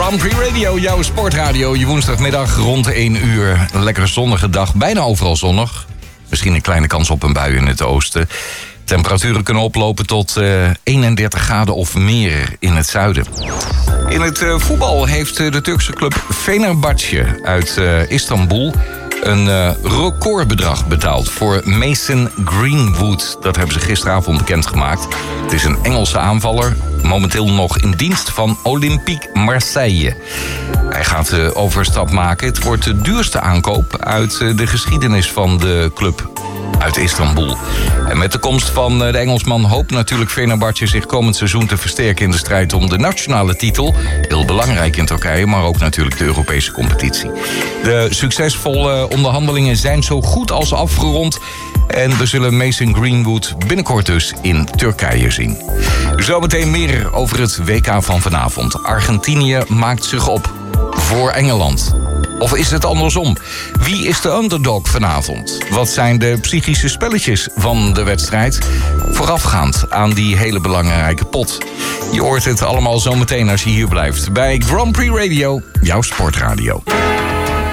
Grand Prix Radio, jouw sportradio. Je woensdagmiddag rond 1 uur. Een lekkere zonnige dag, bijna overal zonnig. Misschien een kleine kans op een bui in het oosten. Temperaturen kunnen oplopen tot 31 graden of meer in het zuiden. In het voetbal heeft de Turkse club Fenerbahçe uit Istanbul een recordbedrag betaald voor Mason Greenwood. Dat hebben ze gisteravond bekendgemaakt. Het is een Engelse aanvaller, momenteel nog in dienst van Olympique Marseille. Hij gaat de overstap maken. Het wordt de duurste aankoop uit de geschiedenis van de club uit Istanbul. En met de komst van de Engelsman hoopt natuurlijk Fenerbahçe zich komend seizoen te versterken in de strijd om de nationale titel. Heel belangrijk in Turkije, maar ook natuurlijk de Europese competitie. De succesvolle onderhandelingen zijn zo goed als afgerond. En we zullen Mason Greenwood binnenkort dus in Turkije zien. Zometeen meer over het WK van vanavond. Argentinië maakt zich op voor Engeland. Of is het andersom? Wie is de underdog vanavond? Wat zijn de psychische spelletjes van de wedstrijd? Voorafgaand aan die hele belangrijke pot. Je hoort het allemaal zometeen als je hier blijft. Bij Grand Prix Radio, jouw sportradio.